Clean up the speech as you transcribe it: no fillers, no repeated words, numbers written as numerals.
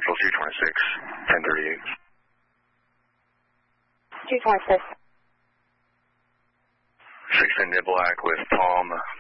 Central 226, 1038. 226. 6 in mid black with Palm